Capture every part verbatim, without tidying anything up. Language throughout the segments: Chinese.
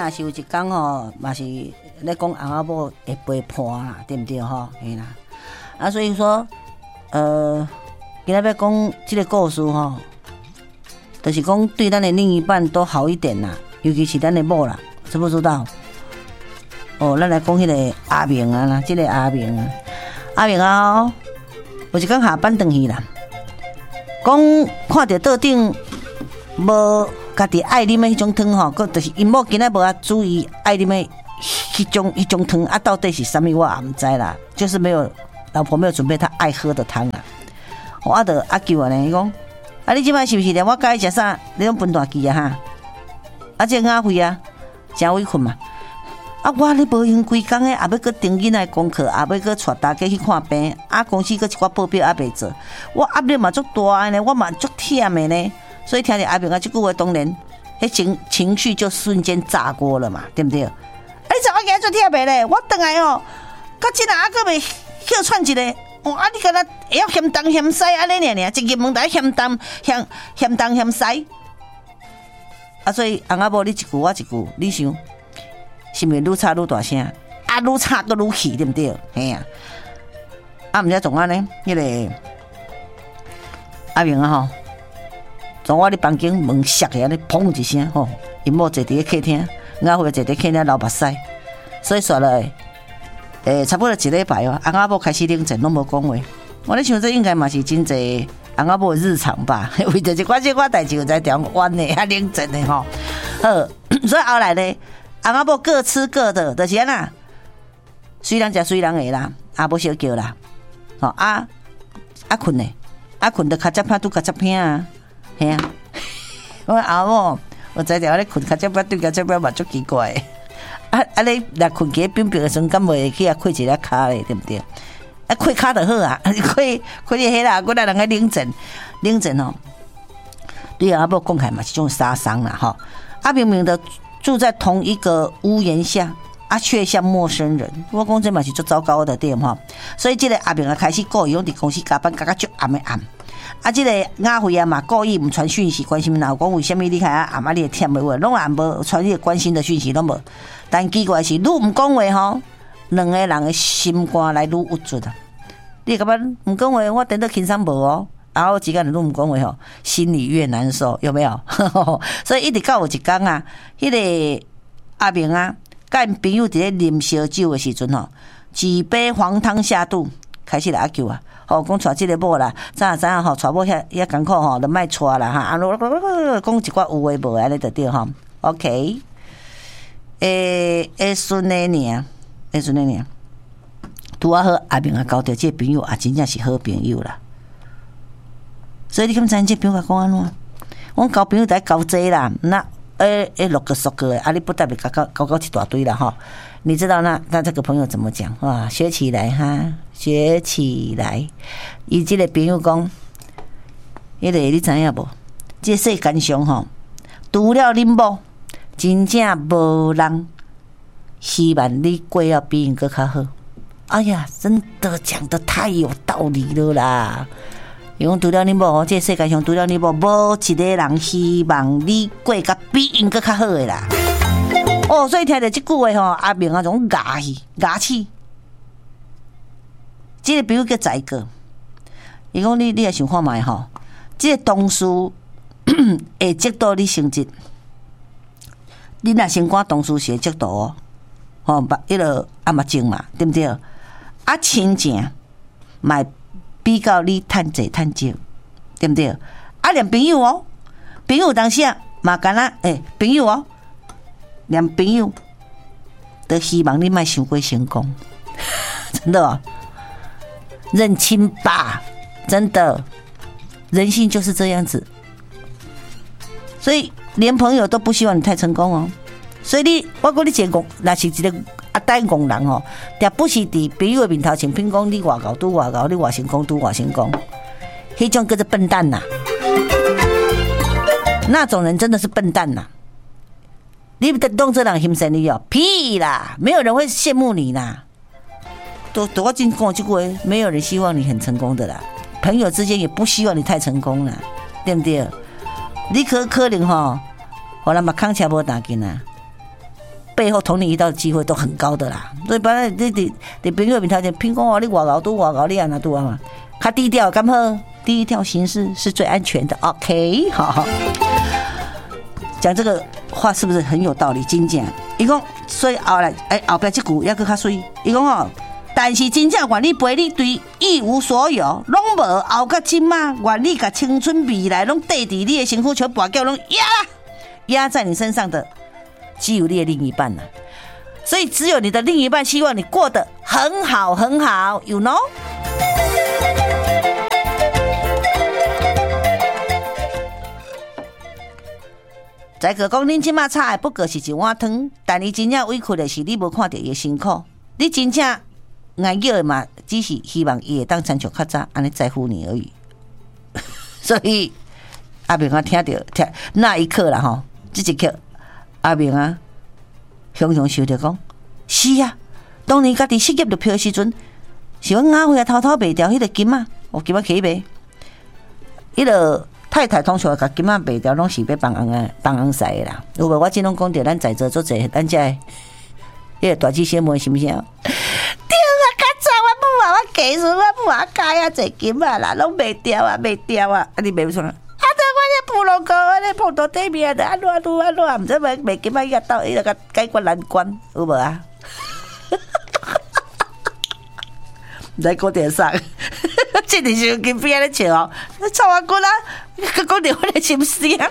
若是有一天吼，嘛是咧讲翁仔某会陪伴啦，对不对吼？嘿啦，啊，所以说，呃，今仔要讲这个故事吼，就是讲对咱的另一半都好一点啦，尤其是咱的某啦，知不知道？哦，咱来讲迄个阿明啊啦，这个阿明啊，阿明啊、哦，有一天下班回去啦，讲看到桌顶无家己爱啉的迄种汤吼，佮就是因某今仔无啊注意爱啉的迄种迄种汤啊，到底是啥物我也毋知啦，就是没有老婆没有准备他爱喝的汤啦。我就阿舅啊呢，伊讲啊，你即摆是不是连我甲伊食啥？你拢分大记啊哈？啊，这雅慧啊，真委屈嘛。啊，我咧无闲规工诶，也要搁盯囡仔功课，也要搁带大家去看病，啊，公司搁一寡报表也未做，我压力嘛足大诶呢，我嘛足忝诶呢，所以听着阿明啊这句话，当然，迄情情绪就瞬间炸锅了嘛，对不对？啊，你怎么今日足忝诶咧？我等来哦，到今日还搁未歇喘一个，哦，啊，你敢若会晓嫌东嫌西安尼尔尔，一入门台嫌东嫌嫌东嫌西，啊，所以翁仔某你一句我一句，你想？是咪愈吵愈大声，啊，愈吵个愈气，对不对？嘿呀、啊，啊，唔知怎啊呢？迄、那个阿明啊吼，从我伫房间门摔起来，咧砰一声吼，因某坐伫客厅，我会坐伫客厅流目屎，所以说了，诶、欸，差不多一礼拜哦，翁仔某开始冷静，拢无讲话。我咧想这应该嘛是真济翁仔某的日常吧，为着这款这款代志有在调弯的，啊冷静的吼。好，所以后来呢？翁仔某各吃各的，就是安那，虽然食虽然的啦，啊无小叫啦，吼啊啊困呢，啊困得较早拍拄较早片啊，系啊，我阿某我知着我咧困较早拍拄较早片嘛足奇怪的，啊啊你若困起冰冰的时阵，敢袂去啊跪一下骹咧，对不对？啊跪骹就好啊，跪跪你迄啦，我来人个冷静冷静吼，你阿某讲起来嘛是种杀伤啦吼，啊明明的。住在同一个屋檐下，啊，却像陌生人。我讲这嘛是最糟糕的点哈，所以这个阿明啊开始故意用伫公司加班，加到足暗的暗。啊，这个雅慧啊嘛故意唔传讯息关心，然后讲为什么你开啊暗啊你会忝的话，拢也无传你的关心的讯息拢无。但奇怪是，愈唔讲话吼，两个人的心肝来愈郁卒啊。你感觉唔讲话，我等到轻松无哦。然后几个人都唔讲话吼，心里越难受，有没有？所以一直到有一天啊，迄、那个阿明啊，甲因朋友伫咧啉烧酒的时阵吼，几杯黄汤下肚，开始来阿舅啊，吼讲带即个某啦，早早吼带某遐遐艰苦吼，就莫带啦哈，啊，讲一寡有诶无安尼就对吼 ，OK， 诶，诶孙诶尔，诶孙诶尔，拄啊好阿明啊交着即个朋友啊，真正是好朋友啦。所以你敢知这朋友讲安怎？我交朋友在交济啦，那诶诶六个十个啊，你不代表交交交交一大堆啦哈。你知道那那这个朋友怎么讲？哇，学起来哈，学起来。伊这个朋友讲，迄个你知影无？这世间上吼，除了恁某，真正无人希望你过要比因个较好。哎呀，真的讲得太有道理了啦！因为除了你无，这世界上除了你无，无一个人希望你过甲比因个较好的啦。哦，所以听到这句话吼，阿明啊，种牙气牙气。这个比如叫宰哥，伊讲你你也想看卖吼，这个同事会接到你成绩，你若先看同事是会接到哦，吼，把迄个阿目镜嘛，对不对？啊，亲情买。比较你趁济趁少，对不对？啊，连朋友哦，朋友当时啊，嘛干啦，诶，朋友哦，连朋友都希望你莫伤过成功，真的哦，认清吧，真的，人性就是这样子，所以连朋友都不希望你太成功哦。所以你，我讲你成功，那是一个阿呆戆人吼，但不是伫朋友的面头前评讲你偌高拄偌高，你偌成功拄偌成功，迄种叫做笨蛋呐、啊。那种人真的是笨蛋呐、啊！你不动这人心神你哦，屁啦，没有人会羡慕你啦。都都我真讲这句话，没有人希望你很成功的啦。朋友之间也不希望你太成功啦，对不对？你可可能吼，互人嘛扛车无打紧啊。 背后捅你一刀的机会都很高的啦。所以本来你你你朋友面头前偏讲哦，你外搞都外搞，你安那都啊嘛，较低调敢好，低调行事是最安全的。OK， 好，讲这个话是不是很有道理？真正，伊讲，所以后来哎后边这句也搁较水，伊讲哦。但是真正愿你陪你对一无所有，拢无后到今嘛，愿你甲青春未来拢缀伫你的身躯，像跋筊拢压压在你身上的，只有你的另一半呐。所以只有你的另一半希望你过得很好很好 ，you know。再个讲，恁即马炒的不过是一碗汤，但你真正委屈的是你无看到伊的辛苦，你真正。爱叫的嘛，只是希望伊会当参照较早，安尼在乎你而已。所以阿明啊，听到听那一刻啦吼，这一刻阿明啊，雄雄想着讲，是啊，当年家己失业就票的时阵，是阮阿辉啊偷偷卖掉迄个金啊，我金啊起卖，迄个太太通常甲金啊卖掉，拢是要帮翁啊帮翁使的啦。有无？我只拢讲着咱在座做者，咱遮迄个大姐姐妹是毋是啊？我计算我不啊加啊侪金啊啦，拢卖掉啊卖掉啊，啊你卖不出来？啊！对，我咧布洛哥，我咧碰到对面的，安怎安怎安怎，唔知卖卖金啊，伊个到伊个解决难关，有无啊？唔使讲电上，这里就跟边咧笑哦，臭我骨啦，佮讲电话咧心事啊。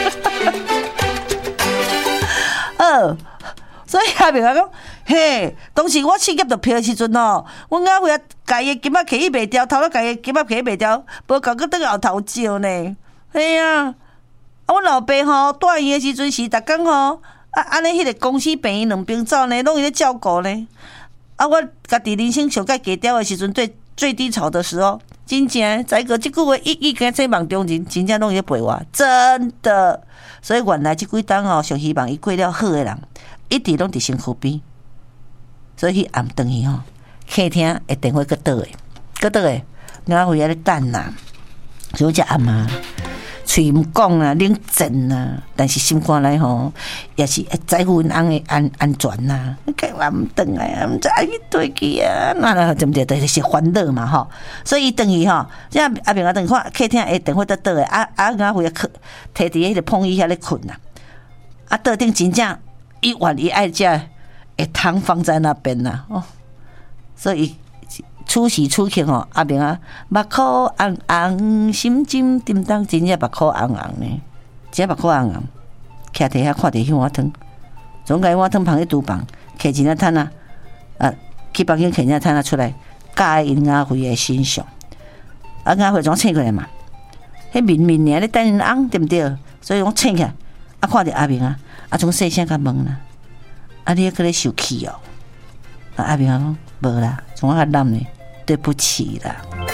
呃，所以下面我讲。嘿，当时我失业就票的时阵哦，阮阿妹家己金仔摕去卖掉，头仔家己金仔摕去卖掉，无够佮倒后头招呢。嘿啊，啊，阮老爸吼住院的时阵是逐工吼，啊安尼迄个公司病院两边走呢，拢伊咧照顾呢。啊，我家己人生上介低调的时阵，最最低潮的时候，真正在个即句话一一跟这梦中人，真正拢伊咧陪我，真的。所以原来即几档哦，上希望伊过了好的人，一直拢伫身躯边。所以暗顿去吼，客厅的电话搁倒诶，搁倒诶，我回来咧等呐。所以只阿妈嘴毋讲啊，冷静呐，但是心肝内吼，也是在乎阮翁诶安安全呐。计我毋转来啊，毋知爱去倒去啊，那那对不对？就是烦恼嘛吼。所以伊转去吼，这阿明啊转看客厅诶电话倒倒诶，啊啊我回来摕伫迄个碰椅遐咧困呐。啊，桌顶真正伊愿意爱食。会汤放在那边呐、啊，哦，所以出喜出客吼，阿明啊，目眶红红，心惊叮当，真正目眶红红呢，真目眶红红，徛伫遐看着迄碗汤，总该碗汤旁咧厨房，摕一粒摊啊，啊，去房间摕一粒摊啊出来，加因阿辉的身上，啊，阿辉怎醒过来嘛？迄面面呢咧等因翁对不对？所以我醒起来，啊，看着阿明啊，啊，从细声甲问啦。啊！你还咧受气哦？啊！阿明讲无啦，从我较烂呢，对不起啦。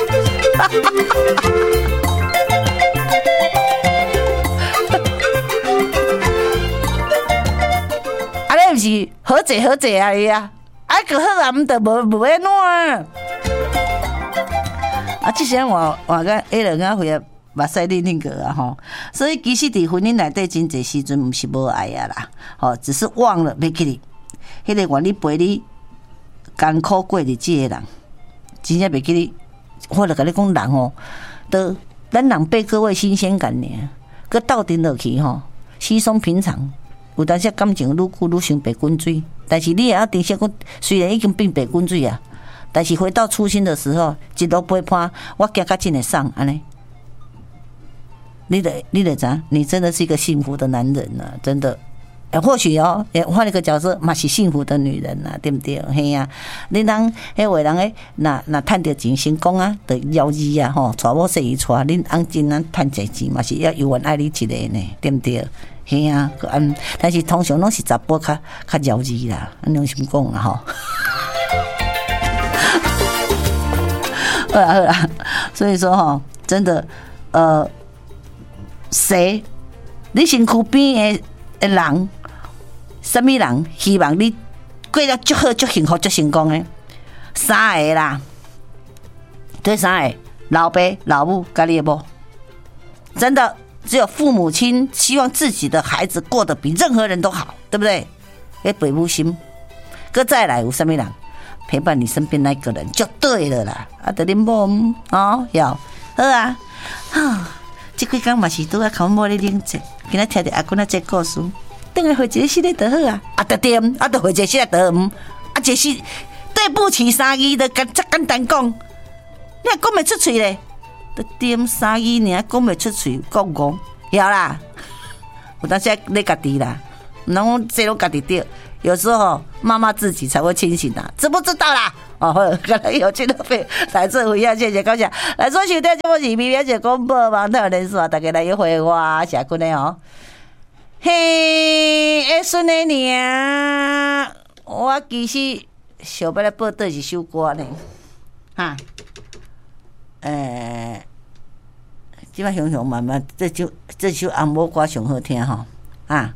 啊！你毋是好济好济啊伊啊！啊个好啊，毋得无无安怎啊？啊！即时我我个下两个回来。目屎恁恁个啊吼，所以其实伫婚姻内底真侪时阵毋是无爱啊啦，吼，只是忘了袂记哩。迄个愿意陪你艰苦过日子的人，真正袂记哩。我著甲你讲人吼，都咱人八个月新鲜感呢，佮斗阵落去吼，稀松平常。有当时感情愈久愈像白滚水，但是你也要珍惜讲，虽然已经变白滚水啊，但是回到初心的时候，一路陪伴，我行甲真会爽安尼。你的你的知，你真的是一个幸福的男人呐、啊，真的。或许哦，换一个角色，嘛是幸福的女人呐、啊，对不对？嘿呀、啊，你人迄有人诶，那那赚着钱成功啊，得要义啊，吼，娶某生伊娶，恁翁真啊赚侪钱嘛是要有缘爱你一个呢，对不对？嘿呀、啊，嗯，但是通常拢是查甫较较要义啦，安尼怎讲啦吼？好啦好啦，所以说吼，真的，呃。谁？你身躯边的人，什么人希望你过了足好、足幸福、足成功的？三个啦，对三个，老爸、老母、甲你的某，真的只有父母亲希望自己的孩子过得比任何人都好，对不对？ 迄父母心。搁再来有啥物人陪伴你身边那个人就对了啦。啊，得恁某哦，要好啊，哈，这几工嘛是拄啊，靠某咧冷静，今仔听着阿公仔这故事，等下回一个新的就好啊。啊，得点，啊，得回一个新的就唔，啊，就是对不起三字，就简简单讲，你也讲袂出嘴咧，得点三字，你也讲袂出嘴，讲讲，晓啦。有当时咧家己啦，唔通这拢家己对。有时候妈妈自己才会清醒的，知不知道啦？哦，可能有这个费来自回应，谢谢高翔。来说收听节目是咪咪姐广播网台连线，大家来一回我下困的哦。嘿，会顺的呢，我其实想要来报倒一首歌呢，哈，诶、欸，即摆想想慢慢，这首这首红毛歌上好听吼，啊。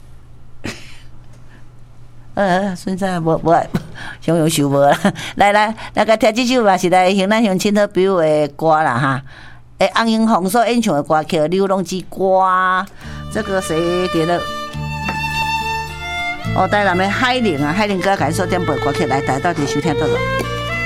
呃，现在无无想用想无啦，来来来个听这首嘛是来向咱乡亲好朋友的歌啦哈。诶，红英红所演唱的歌曲《流浪之歌》，这个谁点的？哦，台南的海玲啊，海玲哥感受点播歌曲来，大家到底收听到了。